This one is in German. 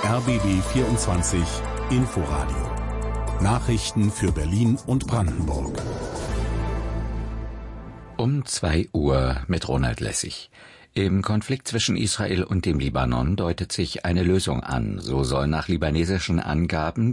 RBB 24 Inforadio. Nachrichten für Berlin und Brandenburg. Um 2 Uhr mit Ronald Lessig. Im Konflikt zwischen Israel und dem Libanon deutet sich eine Lösung an. So soll nach libanesischen Angaben